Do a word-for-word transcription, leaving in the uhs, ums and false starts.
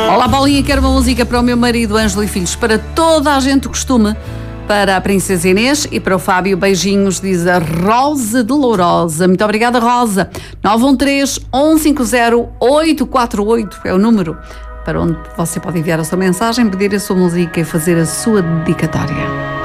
Olá, Paulinha, quero uma música para o meu marido Ângelo e filhos, para toda a gente do costume, para a Princesa Inês e para o Fábio. Beijinhos, diz a Rosa de Lourosa. Muito obrigada, Rosa. nove um três, um cinco zero, oito quatro oito é o número para onde você pode enviar a sua mensagem, pedir a sua música e fazer a sua dedicatória.